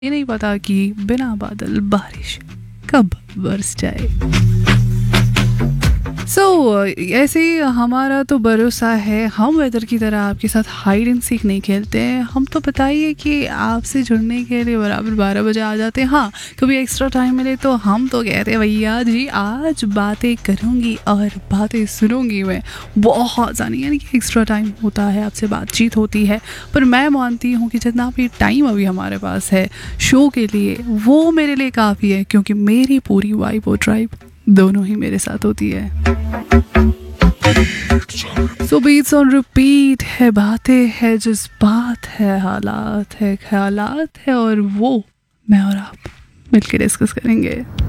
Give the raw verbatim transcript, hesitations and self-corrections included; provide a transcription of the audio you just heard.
ये नहीं पता कि बिना बादल बारिश कब बरस जाए। सो so, ऐसे ही हमारा तो भरोसा है, हम वेदर की तरह आपके साथ हाइड एंड सीक नहीं खेलते हैं। हम तो बताइए कि आपसे जुड़ने के लिए बराबर बारह बजे आ जाते हैं। हाँ, कभी एक्स्ट्रा टाइम मिले तो हम तो कहते हैं भैया जी आज बातें करूँगी और बातें सुनूंगी मैं। बहुत जानी यानी कि एक्स्ट्रा टाइम होता है, आपसे बातचीत होती है, पर मैं मानती हूँ कि जितना भी टाइम अभी हमारे पास है शो के लिए वो मेरे लिए काफ़ी है, क्योंकि मेरी पूरी वाइब और ट्राइब दोनों ही मेरे साथ होती है। सो बीट्स ऑन रिपीट है, बातें है, जज्बात है, हालात है, ख्यालात है, और वो मैं और आप मिलकर डिस्कस करेंगे।